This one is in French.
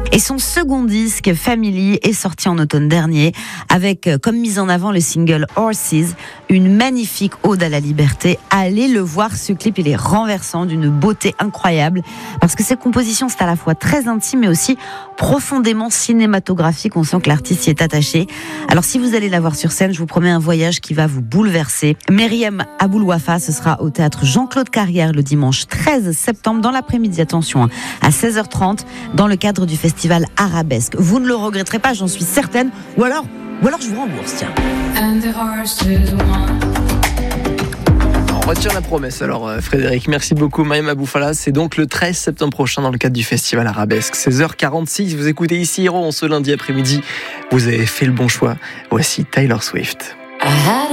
Et son second disque, Family, est sorti en automne dernier avec comme mise en avant le single Horses, une magnifique ode à la liberté. Allez le voir, ce clip, il est renversant, d'une beauté incroyable parce que ses compositions, c'est à la fois très intime mais aussi profondément cinématographique. On sent que l'artiste y est attaché. Alors si vous allez la voir sur scène, je vous promets un voyage qui va vous bouleverser. Myriam Aboulouafa, ce sera au théâtre Jean-Claude Carrière le dimanche 13 septembre dans l'après-midi, attention, à 16h30 dans le cadre du festival Arabesque. Vous ne le regretterez pas, j'en suis certaine. Ou alors je vous rembourse, tiens. On retient la promesse alors Frédéric, merci beaucoup. Myriam Aboulouafa, c'est donc le 13 septembre prochain dans le cadre du festival Arabesque. 16h46, vous écoutez ici Héros ce lundi après-midi. Vous avez fait le bon choix. Voici Taylor Swift.